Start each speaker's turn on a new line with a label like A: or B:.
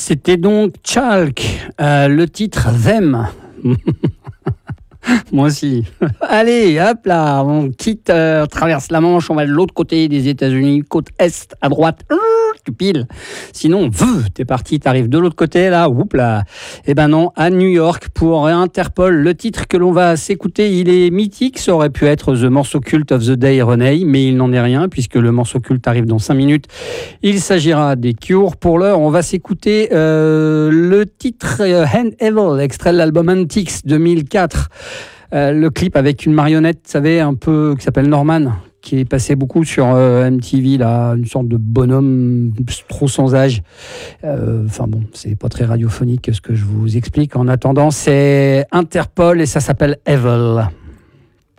A: C'était donc Chalk, le titre Them. Moi aussi. Allez, hop là, on quitte, traverse la Manche, on va de l'autre côté des États-Unis, côte Est, à droite, tu piles. Sinon, t'es parti, t'arrives de l'autre côté, là, oups là. Eh ben non, à New York pour Interpol. Le titre que l'on va s'écouter, il est mythique, ça aurait pu être The Morceau Cult of the Day René, mais il n'en est rien, puisque le morceau culte arrive dans 5 minutes. Il s'agira des Cure. Pour l'heure, on va s'écouter le titre Hand Evil, extrait de l'album Antiques 2004. Le clip avec une marionnette, vous savez, un peu, qui s'appelle Norman, qui est passé beaucoup sur MTV, là, une sorte de bonhomme trop sans âge. Enfin bon, c'est pas très radiophonique ce que je vous explique. En attendant, c'est Interpol et ça s'appelle Evil.